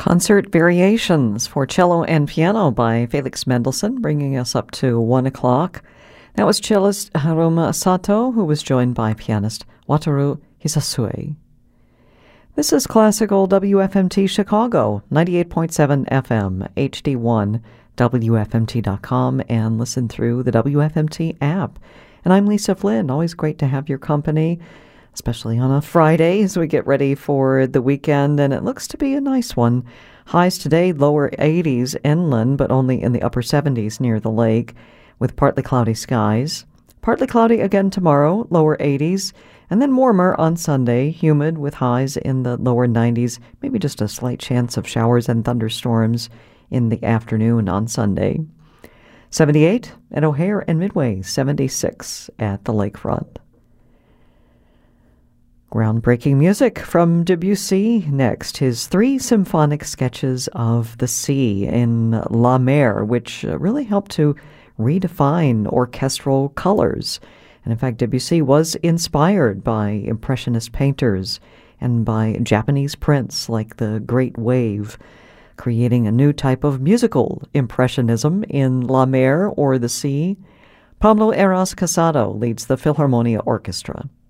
Concert Variations for Cello and Piano by Felix Mendelssohn, bringing us up to 1 o'clock. That was cellist Haruma Sato, who was joined by pianist Wataru Hisasue. This is classical WFMT Chicago, 98.7 FM, HD1, WFMT.com, and listen through the WFMT app. And I'm Lisa Flynn. Always great to have your company, especially on a Friday as we get ready for the weekend, and it looks to be a nice one. Highs today, lower 80s inland, but only in the upper 70s near the lake, with partly cloudy skies. Partly cloudy again tomorrow, lower 80s, and then warmer on Sunday, humid with highs in the lower 90s, maybe just a slight chance of showers and thunderstorms in the afternoon on Sunday. 78 at O'Hare and Midway, 76 at the lakefront. Groundbreaking music from Debussy next, his 3 symphonic sketches of the sea in La Mer, which really helped to redefine orchestral colors. And in fact, Debussy was inspired by Impressionist painters and by Japanese prints like the Great Wave, creating a new type of musical impressionism in La Mer, or the sea. Pablo Eras Casado leads the Philharmonia Orchestra.